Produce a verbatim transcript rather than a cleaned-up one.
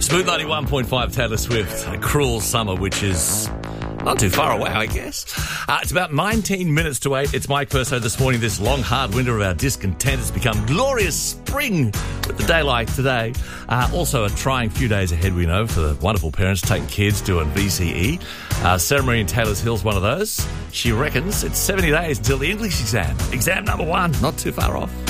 Smooth ninety-one point five, Taylor Swift, A Cruel Summer, which is not too far away, I guess. Uh, it's about nineteen minutes to eight. It's Mike Perso this morning. This long, hard winter of our discontent has become glorious spring with the day like today. Uh, also, a trying few days ahead, we know, for the wonderful parents taking kids doing V C E. Uh, Sarah Marie in Taylor's Hill's one of those. She reckons it's seventy days until the English exam. Exam number one, not too far off.